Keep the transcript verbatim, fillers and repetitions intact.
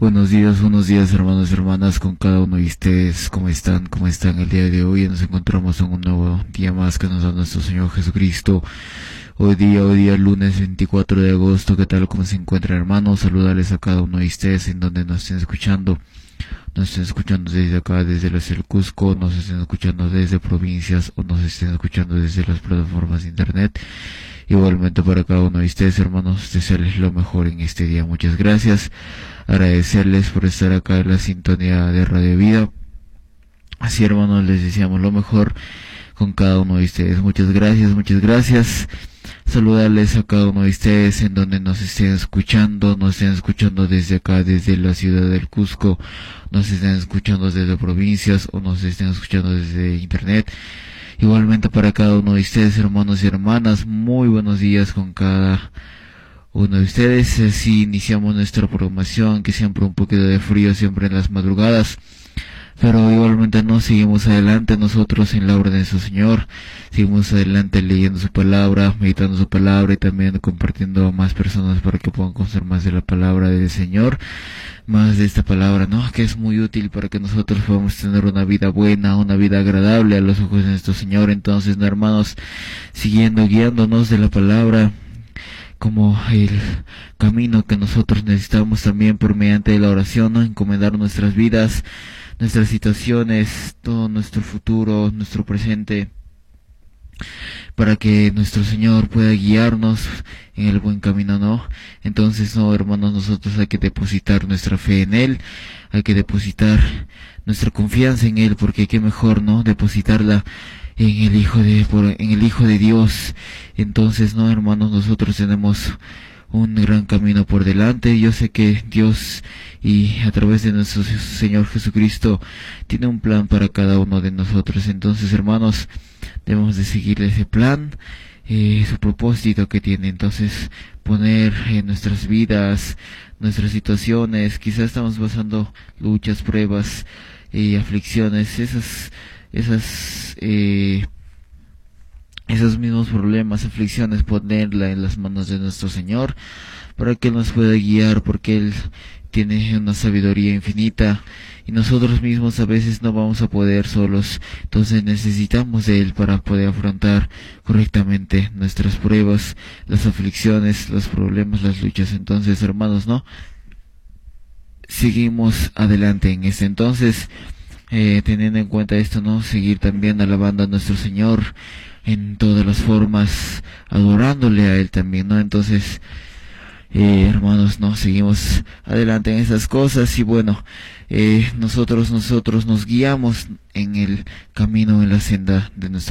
Buenos días, buenos días hermanos y hermanas con cada uno de ustedes. ¿Cómo están? ¿Cómo están el día de hoy? Nos encontramos en un nuevo día más que nos da nuestro Señor Jesucristo. Hoy día, hoy día lunes veinticuatro de agosto. ¿Qué tal? ¿Cómo se encuentran hermanos? Saludarles a cada uno de ustedes en donde nos estén escuchando. Nos estén escuchando desde acá, desde la ciudad del Cusco, nos estén escuchando desde provincias o nos estén escuchando desde las plataformas de internet. Igualmente para cada uno de ustedes hermanos, desearles lo mejor en este día. Muchas gracias. Agradecerles por estar acá en la sintonía de Radio Vida. Así hermanos, les deseamos lo mejor con cada uno de ustedes. Muchas gracias, muchas gracias. Saludarles a cada uno de ustedes en donde nos estén escuchando, nos estén escuchando desde acá, desde la ciudad del Cusco, nos estén escuchando desde provincias o nos estén escuchando desde internet. Igualmente para cada uno de ustedes, hermanos y hermanas, muy buenos días con cada uno de ustedes. Así iniciamos nuestra programación, que siempre un poquito de frío, siempre en las madrugadas. Pero igualmente no seguimos adelante nosotros en la obra de su Señor, seguimos adelante leyendo su palabra, meditando su palabra y también compartiendo a más personas para que puedan conocer más de la palabra del Señor, más de esta palabra, ¿no? Que es muy útil para que nosotros podamos tener una vida buena, una vida agradable a los ojos de nuestro Señor. Entonces, ¿no, hermanos? Siguiendo, guiándonos de la palabra, como el camino que nosotros necesitamos también por mediante la oración, ¿no? Encomendar nuestras vidas, nuestras situaciones, todo nuestro futuro, nuestro presente, para que nuestro Señor pueda guiarnos en el buen camino, ¿no? Entonces, no, hermanos, nosotros hay que depositar nuestra fe en Él, hay que depositar nuestra confianza en Él, porque qué mejor, ¿no? Depositarla en el Hijo de, por, en el Hijo de Dios. Entonces, no, hermanos, nosotros tenemos un gran camino por delante. Yo sé que Dios y a través de nuestro Señor Jesucristo tiene un plan para cada uno de nosotros. Entonces, hermanos, debemos de seguir ese plan, eh, su propósito que tiene. Entonces, poner en nuestras vidas, nuestras situaciones, quizás estamos pasando luchas, pruebas y eh, aflicciones, esas, esas, eh, esos mismos problemas, aflicciones, ponerla en las manos de nuestro Señor para que Él nos pueda guiar, porque Él tiene una sabiduría infinita y nosotros mismos a veces no vamos a poder solos. Entonces necesitamos de Él para poder afrontar correctamente nuestras pruebas, las aflicciones, los problemas, las luchas. Entonces, hermanos, ¿no? Seguimos adelante en este. Entonces, eh, teniendo en cuenta esto, ¿no? Seguir también alabando a nuestro Señor en todas las formas, adorándole a Él también, ¿no? Entonces, eh, hermanos, no, seguimos adelante en esas cosas y bueno, eh, nosotros, nosotros nos guiamos en el camino, en la senda de nuestra